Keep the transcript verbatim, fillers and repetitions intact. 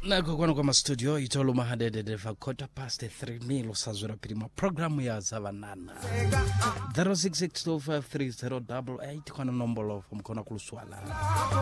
Nako kwano kwa studio itolo mahadede de fa quarter past three milo sazura prima programu ya Zavanana zero six six two five three zero eight eight kwa nombolo mkona kuluswala